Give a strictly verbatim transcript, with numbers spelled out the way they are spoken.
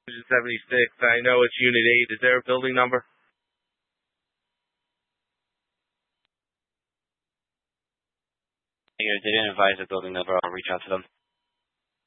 seventy-six. I know it's Unit eight. Is there a building number? They didn't advise the building number. I'll reach out to them.